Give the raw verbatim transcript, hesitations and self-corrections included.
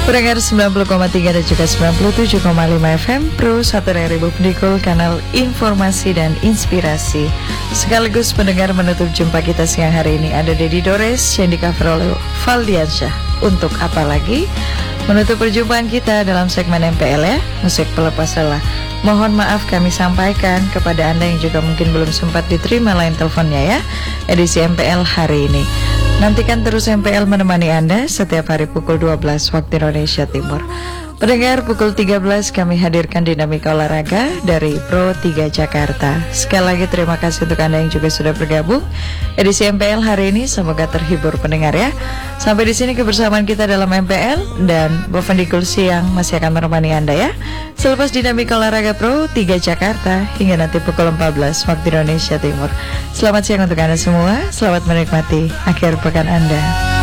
Pendengar sembilan puluh koma tiga dan juga sembilan puluh tujuh koma lima F M Pro satu ribu Pendikul, kanal informasi dan inspirasi. Sekaligus pendengar menutup jumpa kita siang hari ini ada Dedi Dores yang di cover oleh Valdiansyah. Untuk apa lagi? Menutup perjumpaan kita dalam segmen M P L ya, musik pelepas lelah. Mohon maaf kami sampaikan kepada Anda yang juga mungkin belum sempat diterima line teleponnya ya, edisi M P L hari ini. Nantikan terus M P L menemani Anda setiap hari pukul dua belas waktu Indonesia Timur. Pendengar, pukul tiga belas kami hadirkan dinamika olahraga dari Pro tiga Jakarta. Sekali lagi terima kasih untuk Anda yang juga sudah bergabung edisi M P L hari ini. Semoga terhibur pendengar ya. Sampai di sini kebersamaan kita dalam M P L dan Bovendikul siang masih akan menemani Anda ya. Selepas dinamika olahraga Pro tiga Jakarta hingga nanti pukul empat belas waktu Indonesia Timur. Selamat siang untuk Anda semua. Selamat menikmati akhir pekan Anda.